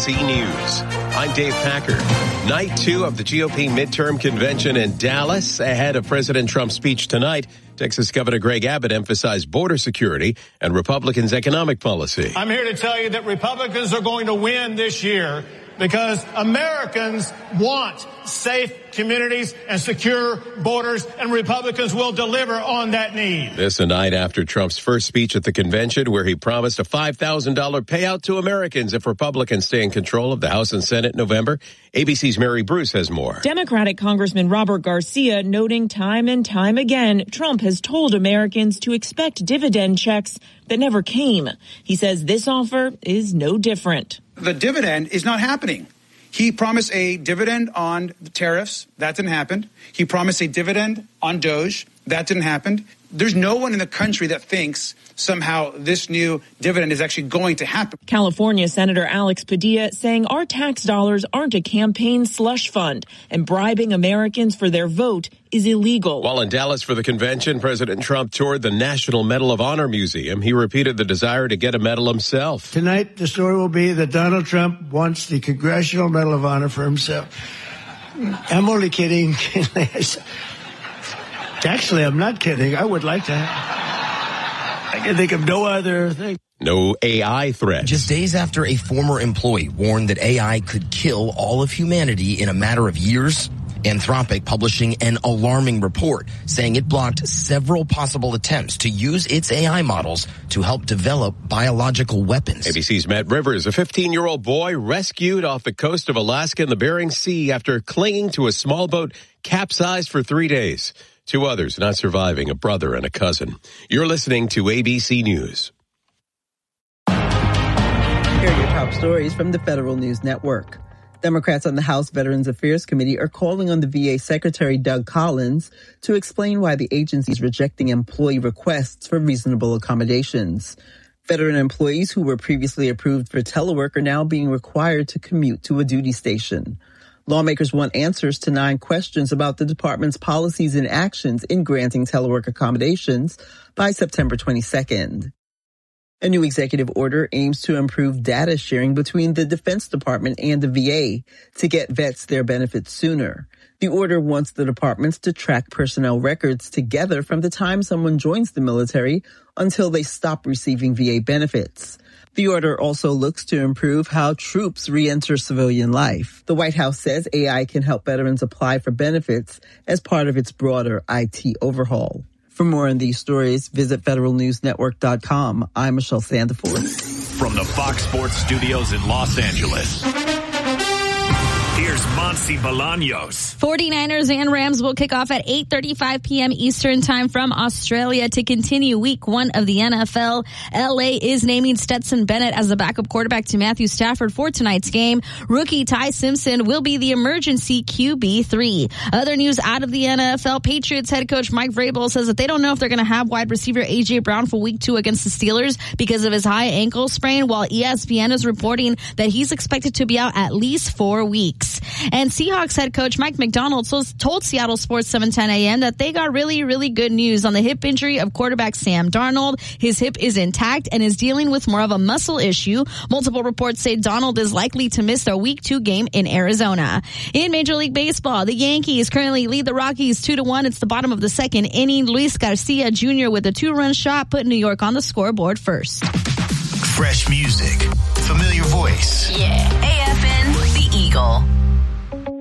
ABC News. I'm Dave Packer. Night 2 of the GOP midterm convention in Dallas. Ahead of President Trump's speech tonight, Texas Governor Greg Abbott emphasized border security and Republicans' economic policy. I'm here to tell you that Republicans are going to win this year because Americans want safe communities and secure borders, and Republicans will deliver on that need. This a night after Trump's first speech at the convention, where he promised a $5,000 payout to Americans if Republicans stay in control of the House and Senate in November. ABC's Mary Bruce has more. Democratic Congressman Robert Garcia noting time and time again, Trump has told Americans to expect dividend checks that never came. He says this offer is no different. The dividend is not happening. He promised a dividend on the tariffs. That didn't happen. He promised a dividend on DOGE. That didn't happen. There's no one in the country that thinks somehow this new dividend is actually going to happen. California Senator Alex Padilla saying our tax dollars aren't a campaign slush fund, and bribing Americans for their vote is illegal. While in Dallas for the convention, President Trump toured the National Medal of Honor Museum. He repeated the desire to get a medal himself. Tonight, the story will be that Donald Trump wants the Congressional Medal of Honor for himself. I'm only kidding. Actually, I'm not kidding. I would like to. I can think of no other thing. No AI threat. Just days after a former employee warned that AI could kill all of humanity in a matter of years, Anthropic publishing an alarming report saying it blocked several possible attempts to use its AI models to help develop biological weapons. ABC's Matt Rivers, a 15-year-old boy rescued off the coast of Alaska in the Bering Sea after clinging to a small boat capsized for 3 days. 2 others not surviving, a brother and a cousin. You're listening to ABC News. Here are your top stories from the Federal News Network. Democrats on the House Veterans Affairs Committee are calling on the VA Secretary Doug Collins to explain why the agency is rejecting employee requests for reasonable accommodations. Veteran employees who were previously approved for telework are now being required to commute to a duty station. Lawmakers want answers to 9 questions about the department's policies and actions in granting telework accommodations by September 22nd. A new executive order aims to improve data sharing between the Defense Department and the VA to get vets their benefits sooner. The order wants the departments to track personnel records together from the time someone joins the military until they stop receiving VA benefits. The order also looks to improve how troops re-enter civilian life. The White House says AI can help veterans apply for benefits as part of its broader IT overhaul. For more on these stories, visit federalnewsnetwork.com. I'm Michelle Sandiford. From the Fox Sports Studios in Los Angeles, here's Monsi Bolaños. 49ers and Rams will kick off at 8:35 p.m. Eastern time from Australia to continue week 1 of the NFL. LA is naming Stetson Bennett as the backup quarterback to Matthew Stafford for tonight's game. Rookie Ty Simpson will be the emergency QB3. Other news out of the NFL, Patriots head coach Mike Vrabel says that they don't know if they're going to have wide receiver A.J. Brown for week 2 against the Steelers because of his high ankle sprain, while ESPN is reporting that he's expected to be out at least 4 weeks. And Seahawks head coach Mike McDonald told Seattle Sports 710 AM that they got really, really good news on the hip injury of quarterback Sam Darnold. His hip is intact and is dealing with more of a muscle issue. Multiple reports say Darnold is likely to miss their week 2 game in Arizona. In Major League Baseball, the Yankees currently lead the Rockies 2-1. It's the bottom of the 2nd inning. Luis Garcia Jr. with a 2-run shot put New York on the scoreboard first. Fresh music, familiar voice. Yeah.